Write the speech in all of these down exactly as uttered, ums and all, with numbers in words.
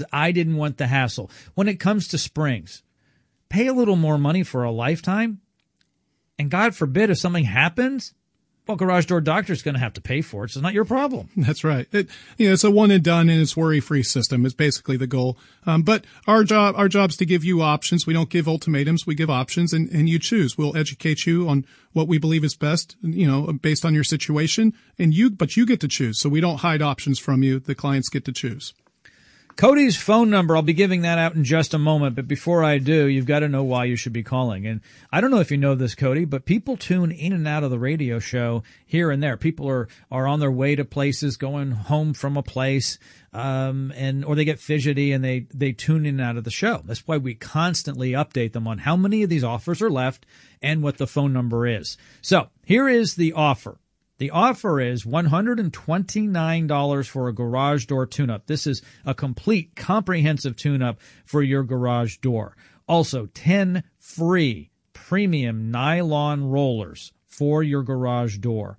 I didn't want the hassle. When it comes to springs, pay a little more money for a lifetime, and God forbid if something happens, well, Garage Door Doctor is going to have to pay for it. So it's not your problem. That's right. It, you know, it's a one and done, and it's worry-free system is basically the goal. Um, but our job, our job's to give you options. We don't give ultimatums. We give options, and, and you choose. We'll educate you on what we believe is best, you know, based on your situation, and you, but you get to choose. So we don't hide options from you. The clients get to choose. Cody's phone number, I'll be giving that out in just a moment, but before I do, you've got to know why you should be calling. And I don't know if you know this, Cody, but people tune in and out of the radio show here and there. People are, are on their way to places, going home from a place, um, and or they get fidgety and they, they tune in and out of the show. That's why we constantly update them on how many of these offers are left and what the phone number is. So here is the offer. The offer is one hundred twenty-nine dollars for a garage door tune-up. This is a complete, comprehensive tune-up for your garage door. Also, ten free premium nylon rollers for your garage door.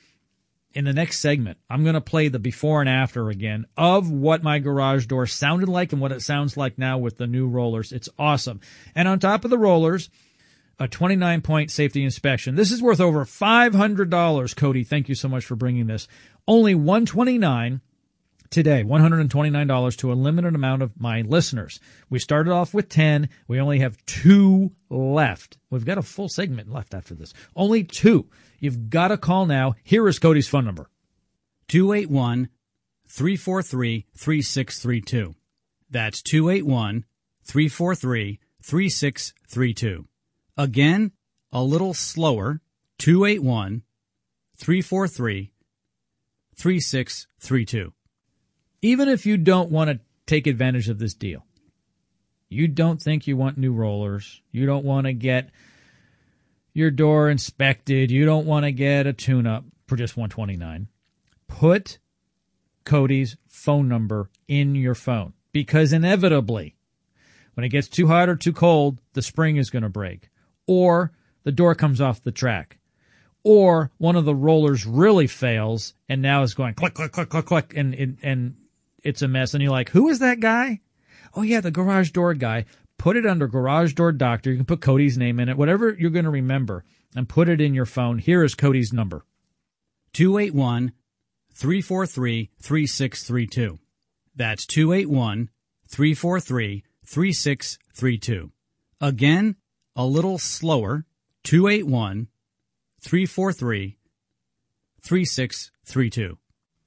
In the next segment, I'm going to play the before and after again of what my garage door sounded like and what it sounds like now with the new rollers. It's awesome. And on top of the rollers, a twenty-nine point safety inspection. This is worth over five hundred dollars. Cody, thank you so much for bringing this. Only one hundred twenty-nine dollars today, one hundred twenty-nine dollars to a limited amount of my listeners. We started off with ten. We only have two left. We've got a full segment left after this. Only two. You've got to call now. Here is Cody's phone number. two eight one, three four three, three six three two. That's two eight one, three four three, three six three two. Again, a little slower, two eight one, three four three, three six three two. Even if you don't want to take advantage of this deal, you don't think you want new rollers, you don't want to get your door inspected, you don't want to get a tune-up for just one hundred twenty-nine dollars, put Cody's phone number in your phone, because inevitably, when it gets too hot or too cold, the spring is going to break. Or the door comes off the track, or one of the rollers really fails and now it's going click, click, click, click, click, and, and, and it's a mess. And you're like, who is that guy? Oh, yeah, the garage door guy. Put it under Garage Door Doctor. You can put Cody's name in it, whatever you're going to remember, and put it in your phone. Here is Cody's number. two eight one, three four three, three six three two. That's two eight one, three four three, three six three two. Again, a little slower, two eight one, three four three, three six three two.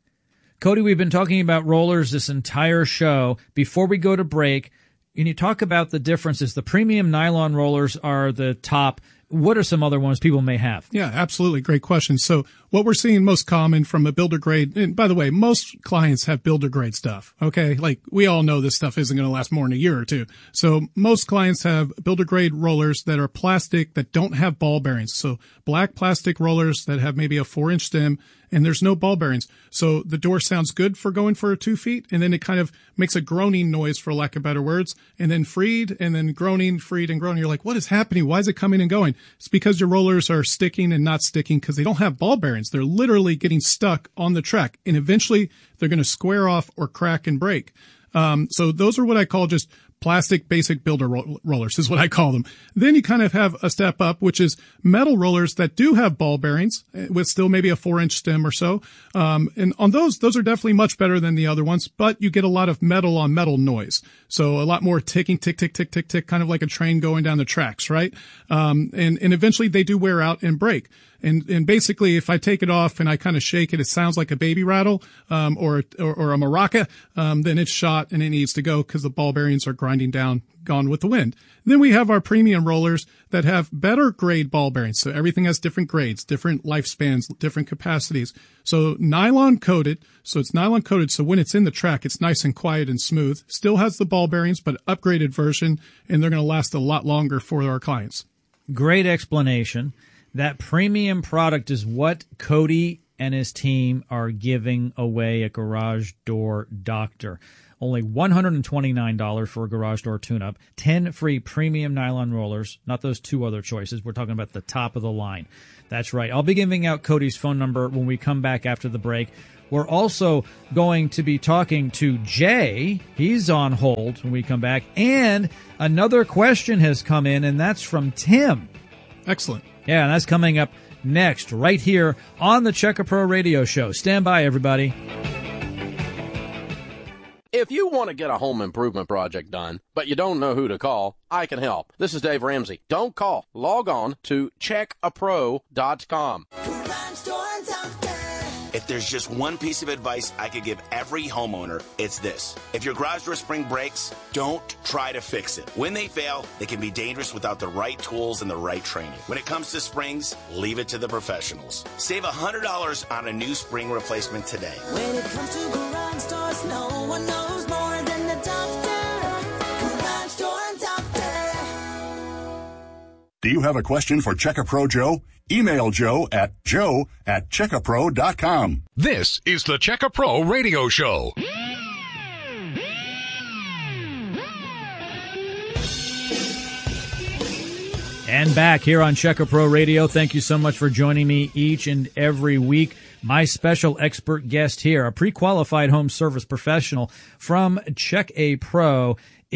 Cody, we've been talking about rollers this entire show. Before we go to break, can you talk about the differences? The premium nylon rollers are the top. What are some other ones people may have? Yeah, absolutely. Great question. So what we're seeing most common from a builder grade, and by the way, most clients have builder grade stuff. Okay. Like we all know this stuff isn't going to last more than a year or two. So most clients have builder grade rollers that are plastic that don't have ball bearings. So black plastic rollers that have maybe a four inch stem and there's no ball bearings. So the door sounds good for going for two feet. And then it kind of makes a groaning noise, for lack of better words, and then freed and then groaning, freed and groaning. You're like, what is happening? Why is it coming and going? It's because your rollers are sticking and not sticking because they don't have ball bearings. They're literally getting stuck on the track, and eventually they're going to square off or crack and break. Um, so those are what I call just plastic basic builder ro- rollers is what I call them. Then you kind of have a step up, which is metal rollers that do have ball bearings with still maybe a four inch stem or so. Um, and on those, those are definitely much better than the other ones, but you get a lot of metal on metal noise. So a lot more ticking, tick, tick, tick, tick, tick, kind of like a train going down the tracks, right? Um, and, and eventually they do wear out and break. And, and basically, if I take it off and I kind of shake it, it sounds like a baby rattle, um, or, or, or a maraca, um, then it's shot and it needs to go because the ball bearings are grinding down, gone with the wind. Then we have our premium rollers that have better grade ball bearings. So everything has different grades, different lifespans, different capacities. So nylon coated. So it's nylon coated. So when it's in the track, it's nice and quiet and smooth. Still has the ball bearings, but upgraded version. And they're going to last a lot longer for our clients. Great explanation. That premium product is what Cody and his team are giving away at Garage Door Doctor. Only one hundred twenty-nine dollars for a garage door tune-up, ten free premium nylon rollers, not those two other choices. We're talking about the top of the line. That's right. I'll be giving out Cody's phone number when we come back after the break. We're also going to be talking to Jay. He's on hold when we come back. And another question has come in, and that's from Tim. Excellent. Yeah, and that's coming up next, right here on the Checker Pro Radio Show. Stand by, everybody. If you want to get a home improvement project done, but you don't know who to call, I can help. This is Dave Ramsey. Don't call. Log on to check a pro dot com. If there's just one piece of advice I could give every homeowner, it's this. If your garage door spring breaks, don't try to fix it. When they fail, they can be dangerous without the right tools and the right training. When it comes to springs, leave it to the professionals. Save one hundred dollars on a new spring replacement today. When it comes to garage doors, no one knows more than the doctor. Garage door doctor. Do you have a question for Check a Pro Joe? Email Joe at joe at check a pro dot com. This is the Check a Pro Radio Show. And back here on Checker Pro Radio. Thank you so much for joining me each and every week. My special expert guest here, a pre-qualified home service professional from Check A Pro,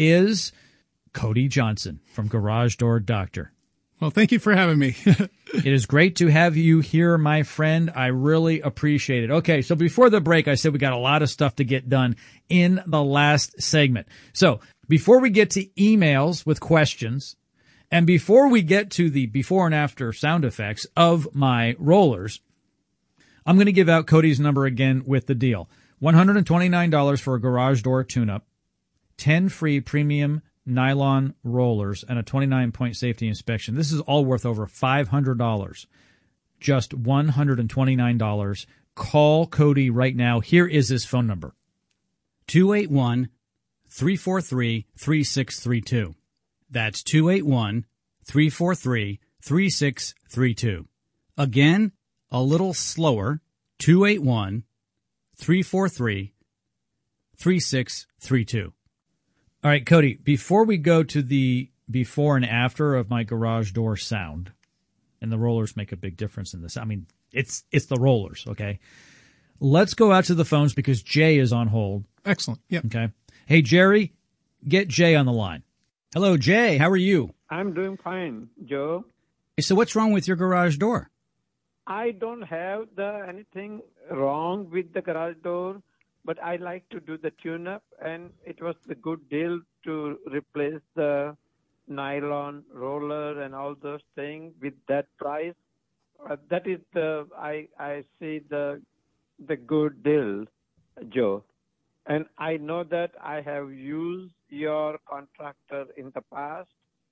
is Cody Johnson from Garage Door Doctor. Well, thank you for having me. It is great to have you here, my friend. I really appreciate it. Okay, so before the break, I said we got a lot of stuff to get done in the last segment. So before we get to emails with questions, and before we get to the before and after sound effects of my rollers, I'm going to give out Cody's number again with the deal. one hundred twenty-nine dollars for a garage door tune-up, ten free premium nylon rollers, and a twenty-nine point safety inspection. This is all worth over five hundred dollars. Just one hundred twenty-nine dollars. Call Cody right now. Here is his phone number. two eight one, three four three, three six three two. That's two eight one, three four three, three six three two. Again, a little slower, two eight one, three four three, three six three two. All right, Cody, before we go to the before and after of my garage door sound, and the rollers make a big difference in this. I mean, it's it's the rollers, okay? Let's go out to the phones because Jay is on hold. Excellent. Yep. Okay. Hey, Jerry, get Jay on the line. Hello, Jay. How are you? I'm doing fine, Joe. So what's wrong with your garage door? I don't have the anything wrong with the garage door, but I like to do the tune-up, and it was a good deal to replace the nylon roller and all those things with that price. Uh, that is the I I see the the good deal, Joe. And I know that I have used your contractor in the past,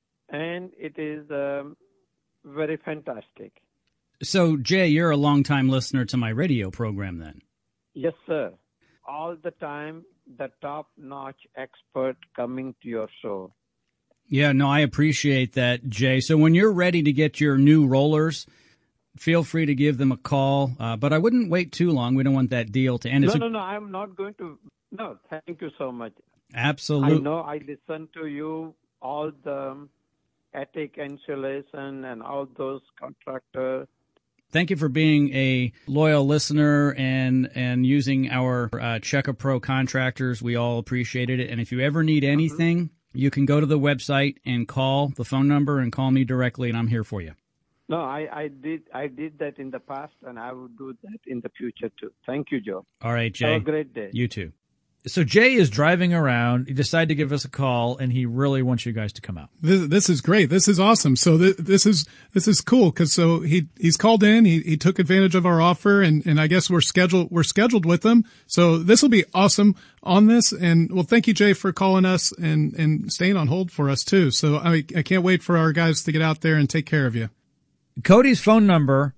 and it is um, very fantastic. So, Jay, you're a longtime listener to my radio program then? Yes, sir. All the time, the top-notch expert coming to your show. Yeah, no, I appreciate that, Jay. So when you're ready to get your new rollers, feel free to give them a call. Uh, but I wouldn't wait too long. We don't want that deal to end. No, it's no, a- no, I'm not going to. No, thank you so much. Absolutely. I know I listen to you, all the attic insulation and all those contractors. Thank you for being a loyal listener and and using our uh, Checker Pro contractors. We all appreciated it. And if you ever need anything, mm-hmm. you can go to the website and call the phone number and call me directly, and I'm here for you. No, I, I did I did that in the past, and I will do that in the future too. Thank you, Joe. All right, Jay. Have a great day. You too. So Jay is driving around. He decided to give us a call, and he really wants you guys to come out. This, this is great. This is awesome. So th- this is this is cool because so he he's called in. He he took advantage of our offer, and and I guess we're scheduled we're scheduled with him. So this will be awesome on this. And well, thank you, Jay, for calling us and and staying on hold for us too. So I I can't wait for our guys to get out there and take care of you. Cody's phone number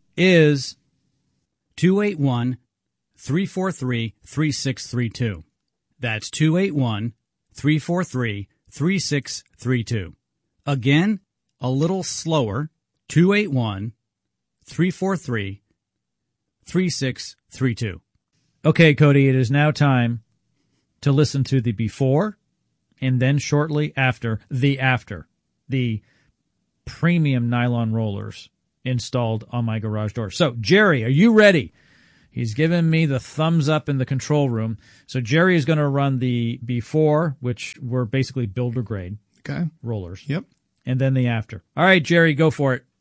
is two eight one, three four three, three six three two. That's two eight one, three four three, three six three two. Again, a little slower, two eight one, three four three, three six three two. Okay, Cody, it is now time to listen to the before and then shortly after the after, the premium nylon rollers installed on my garage door. So, Jerry, are you ready? He's given me the thumbs up in the control room. So Jerry is going to run the before, which were basically builder grade Okay. rollers. Yep. And then the after. All right, Jerry, go for it.